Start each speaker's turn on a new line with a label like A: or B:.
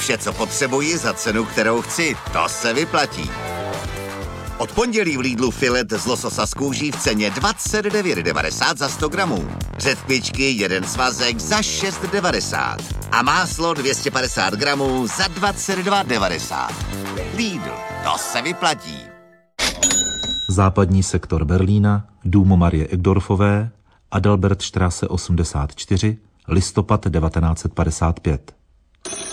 A: Vše, co potřebuji za cenu, kterou chci, to se vyplatí. Od pondělí v Lidlu filet z lososa z kůží v ceně 29,90 za 100 gramů. Řetkvičky, jeden svazek za 6,90. A máslo 250 gramů za 22,90. Lidl, to se vyplatí.
B: Západní sektor Berlína, dům Marie Egdorfové, Adalbertstraße 84, listopad 1955.